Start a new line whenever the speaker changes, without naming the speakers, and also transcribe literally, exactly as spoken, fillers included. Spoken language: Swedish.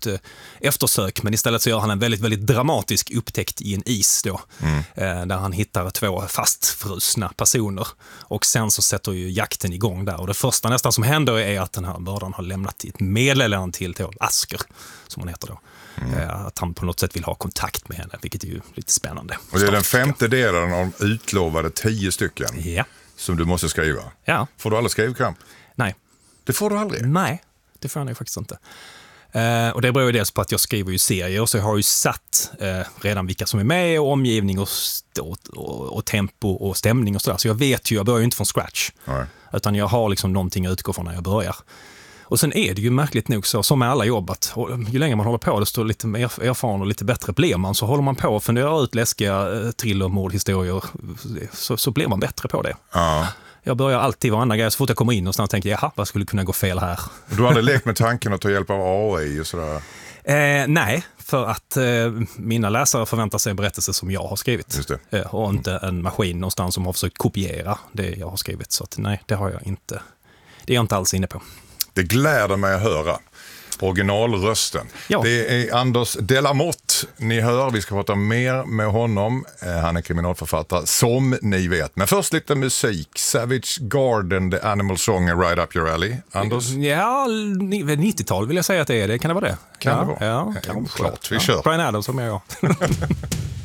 något eh, eftersök, men istället så gör han en väldigt, väldigt dramatisk upptäckt i en is då, mm. eh, där han hittar två fastfrusna personer, och sen så sätter ju jakten igång där, och det första nästan som händer är att den här mördaren har lämnat ett meddelande till, till Asker, som hon heter då. Mm. Att han på något sätt vill ha kontakt med henne, vilket är ju lite spännande.
Och det är den femte delen av utlovade tio stycken
ja. som
du måste skriva.
Ja.
Får du aldrig skrivkramp?
Nej.
Det får du aldrig?
Nej, det får jag nog faktiskt inte. Uh, och det beror ju dels på att jag skriver ju serier, så jag har ju satt uh, redan vilka som är med, och omgivning och, och, och, och tempo och stämning och sådär. Så jag vet ju, jag börjar ju inte från scratch. Nej. Utan jag har liksom någonting att utgå från när jag börjar. Och sen är det ju märkligt nog så, som med alla jobb, att ju längre man håller på, desto lite mer erfaren och lite bättre blir man. Så håller man på och funderar ut läskiga thriller, mordhistorier, så, så blir man bättre på det.
Ja.
Jag börjar alltid varandra grej, så fort jag kommer in och snart tänker jag, jaha, vad skulle kunna gå fel här?
Du hade lekt med tanken att ta hjälp av A I och sådär?
Eh, nej, för att eh, mina läsare förväntar sig en berättelse som jag har skrivit.
Just det.
Eh, och inte en maskin någonstans som har försökt kopiera det jag har skrivit. Så att, nej, det har jag inte. Det är jag inte alls inne på.
Det gläder mig att höra. Originalrösten. Ja. Det är Anders Delamotte. Ni hör, vi ska prata mer med honom. Han är kriminalförfattare, som ni vet. Men först lite musik. Savage Garden, The Animal Song, Right Up Your Alley. Anders?
Ja, nittiotal vill jag säga att det är. Det kan det vara det?
Kan
ja,
det vara?
Ja,
ja, klart, vi ja. kör.
Brian Adams som jag.